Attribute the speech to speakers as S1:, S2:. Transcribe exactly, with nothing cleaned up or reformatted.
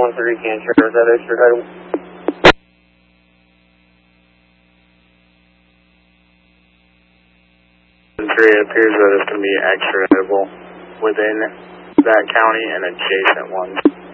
S1: one three can share, is that extraditable?
S2: It appears that it's going to be extraditable within that county and adjacent ones.